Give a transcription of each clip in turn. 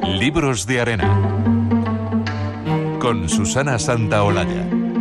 Libros de Arena con Susana Santaolalla.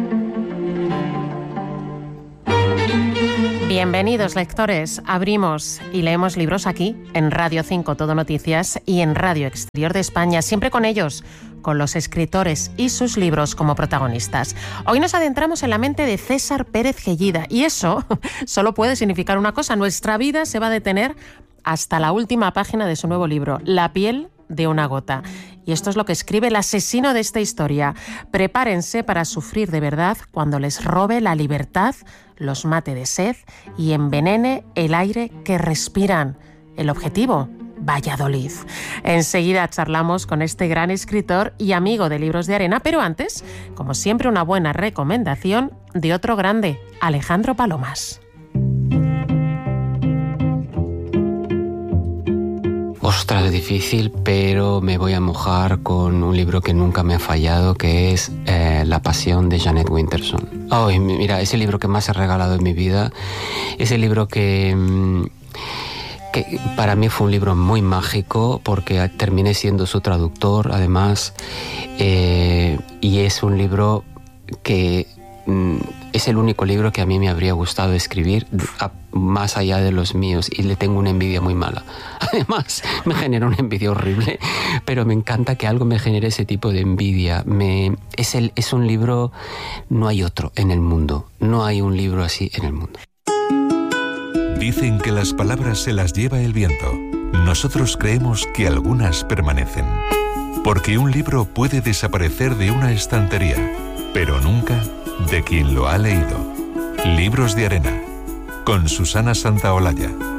Bienvenidos, lectores. Abrimos y leemos libros aquí, en Radio 5 Todo Noticias y en Radio Exterior de España, siempre con ellos, con los escritores y sus libros como protagonistas. Hoy nos adentramos en la mente de César Pérez Gellida y eso solo puede significar una cosa: nuestra vida se va a detener hasta la última página de su nuevo libro, La piel de una gota. Y esto es lo que escribe el asesino de esta historia. Prepárense para sufrir de verdad cuando les robe la libertad, los mate de sed y envenene el aire que respiran. El objetivo: Valladolid. Enseguida charlamos con este gran escritor y amigo de Libros de Arena, pero antes, como siempre, una buena recomendación de otro grande, Alejandro Palomas. Ostras, es difícil, pero me voy a mojar con un libro que nunca me ha fallado, que es La pasión de Jeanette Winterson. Ay, mira, es el libro que más he regalado en mi vida. Es el libro que para mí fue un libro muy mágico, porque terminé siendo su traductor, además, y es un libro que es el único libro que a mí me habría gustado escribir, más allá de los míos, y le tengo una envidia muy mala. Además, me genera una envidia horrible, pero me encanta que algo me genere ese tipo de envidia. Es un libro, no hay otro en el mundo, no hay un libro así en el mundo. Dicen que las palabras se las lleva el viento. Nosotros creemos que algunas permanecen. Porque un libro puede desaparecer de una estantería, pero nunca de quien lo ha leído. Libros de Arena, con Susana Santaolalla.